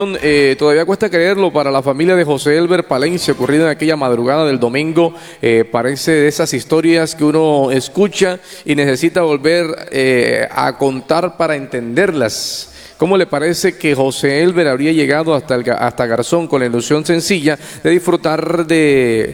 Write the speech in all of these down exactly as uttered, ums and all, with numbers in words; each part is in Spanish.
Eh, todavía cuesta creerlo para la familia de José Elber Palencia, ocurrido en aquella madrugada del domingo. Eh, parece de esas historias que uno escucha y necesita volver eh, a contar para entenderlas. ¿Cómo le parece que José Elber habría llegado hasta, el, hasta Garzón con la ilusión sencilla de disfrutar de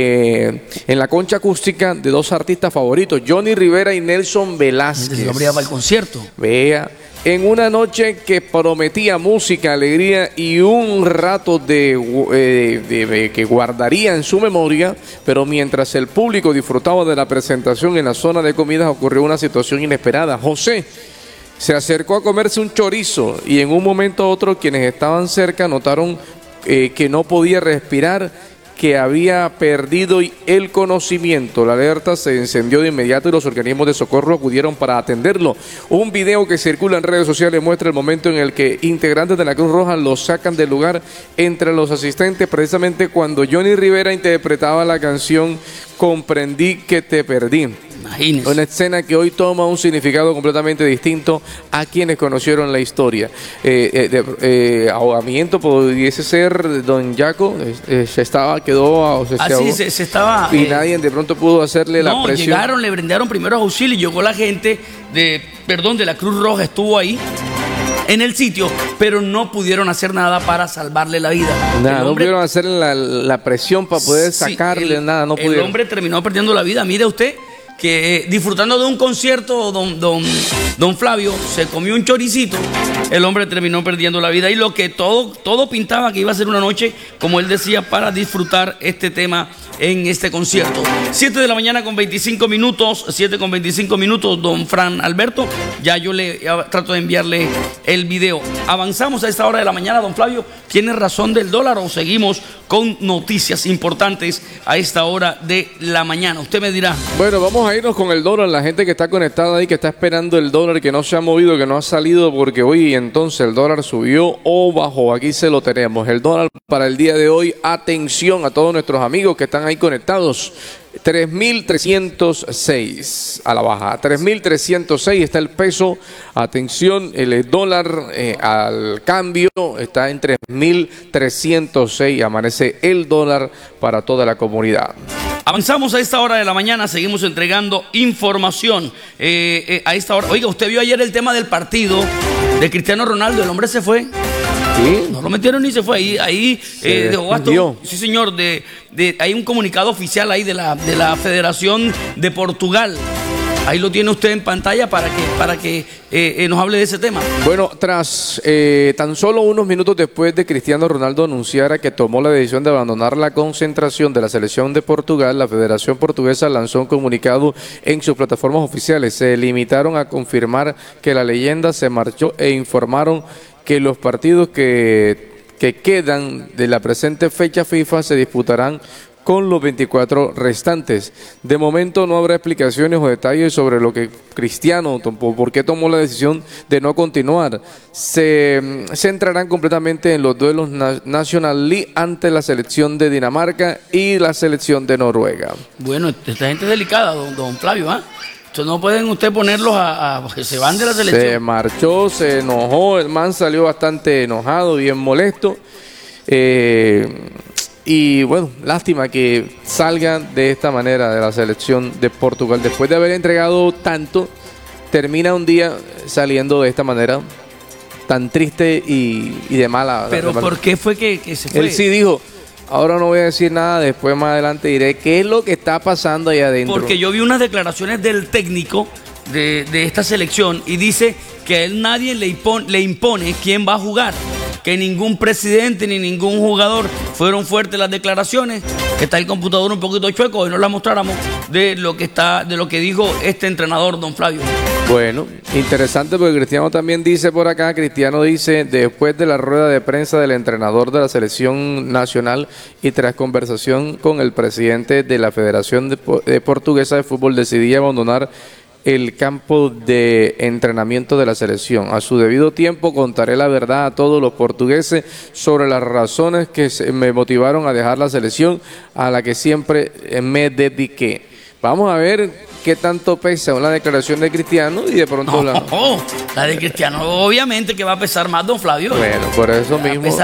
eh, en la concha acústica de dos artistas favoritos, Johnny Rivera y Nelson Velázquez? Se habría para el concierto. Vea. En una noche que prometía música, alegría y un rato de, eh, de, de que guardaría en su memoria, pero mientras el público disfrutaba de la presentación en la zona de comidas ocurrió una situación inesperada. José se acercó a comerse un chorizo y en un momento u otro quienes estaban cerca notaron eh, que no podía respirar, que había perdido el conocimiento. La alerta se encendió de inmediato y los organismos de socorro acudieron para atenderlo. Un video que circula en redes sociales muestra el momento en el que integrantes de la Cruz Roja lo sacan del lugar entre los asistentes, precisamente cuando Johnny Rivera interpretaba la canción Comprendí que te perdí. Imagínese. Una escena que hoy toma un significado completamente distinto a quienes conocieron la historia. Eh, eh, de, eh, ahogamiento pudiese ser don Jaco, eh, se estaba, quedó, se, Así se, se estaba. Y eh, nadie de pronto pudo hacerle no, la presión. Llegaron, le brindaron primeros auxilios, llegó la gente de, perdón, de la Cruz Roja, estuvo ahí en el sitio, pero no pudieron hacer nada para salvarle la vida. Nada, hombre, no pudieron hacer la, la presión para poder sí, sacarle el, nada, no pudieron. El hombre terminó perdiendo la vida. Mire usted que eh, disfrutando de un concierto, don, don, don Flavio se comió un choricito, el hombre terminó perdiendo la vida. Y lo que todo, todo pintaba que iba a ser una noche, como él decía, para disfrutar este tema en este concierto. siete de la mañana con veinticinco minutos, siete con veinticinco minutos, don Fran Alberto. Ya yo le ya trato de enviarle el video. Avanzamos a esta hora de la mañana, don Flavio. ¿Tiene razón del dólar o seguimos con noticias importantes a esta hora de la mañana? Usted me dirá. Bueno, vamos a irnos con el dólar. La gente que está conectada ahí, que está esperando el dólar, que no se ha movido, que no ha salido, porque hoy entonces el dólar subió o bajó. Aquí se lo tenemos. El dólar para el día de hoy. Atención a todos nuestros amigos que están ahí conectados. tres mil trescientos seis a la baja, tres mil trescientos seis está el peso. Atención, el dólar eh, al cambio está en tres mil trescientos seis, amanece el dólar para toda la comunidad. Avanzamos a esta hora de la mañana, seguimos entregando información eh, eh, a esta hora. Oiga, usted vio ayer el tema del partido de Cristiano Ronaldo, el hombre se fue. ¿Sí? No lo metieron ni se fue. Ahí, ahí se eh, dejó gasto. Sí, señor. De, de, hay un comunicado oficial ahí de la, de la Federación de Portugal. Ahí lo tiene usted en pantalla para que, para que eh, eh, nos hable de ese tema. Bueno, tras eh, tan solo unos minutos después de Cristiano Ronaldo anunciara que tomó la decisión de abandonar la concentración de la selección de Portugal, la Federación Portuguesa lanzó un comunicado en sus plataformas oficiales. Se limitaron a confirmar que la leyenda se marchó e informaron que los partidos que, que quedan de la presente fecha FIFA se disputarán con los veinticuatro restantes. De momento no habrá explicaciones o detalles sobre lo que Cristiano, por qué tomó la decisión de no continuar. Se centrarán completamente en los duelos na National League ante la selección de Dinamarca y la selección de Noruega. Bueno, esta gente es delicada, don, don Flavio, ¿ah? ¿eh? Entonces no pueden usted ponerlos a, a que se van de la selección. Se marchó, se enojó, el man salió bastante enojado, bien molesto. Eh, y bueno, lástima que salgan de esta manera de la selección de Portugal. Después de haber entregado tanto, termina un día saliendo de esta manera tan triste y, y de mala. Pero de mala. ¿Por qué fue que, que se fue? Él sí dijo: ahora no voy a decir nada, después más adelante diré qué es lo que está pasando ahí adentro. Porque yo vi unas declaraciones del técnico de, de esta selección y dice que a él nadie le impone, le impone quién va a jugar, que ningún presidente ni ningún jugador. Fueron fuertes las declaraciones. Está el computador un poquito chueco, hoy no la mostráramos de lo que está, de lo que dijo este entrenador, don Flavio. Bueno, interesante porque Cristiano también dice por acá, Cristiano dice, después de la rueda de prensa del entrenador de la selección nacional y tras conversación con el presidente de la Federación de, de Portuguesa de Fútbol, decidí abandonar el campo de entrenamiento de la selección. A su debido tiempo contaré la verdad a todos los portugueses sobre las razones que me motivaron a dejar la selección a la que siempre me dediqué. Vamos a ver qué tanto pesa una declaración de Cristiano y de pronto No, la... la de Cristiano, obviamente que va a pesar más, don Flavio. Bueno, por eso Va a mismo. pesar